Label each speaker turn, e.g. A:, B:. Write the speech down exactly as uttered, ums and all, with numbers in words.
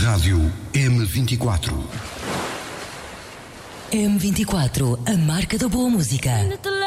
A: Rádio M vinte e quatro.
B: M vinte e quatro, a marca da boa música.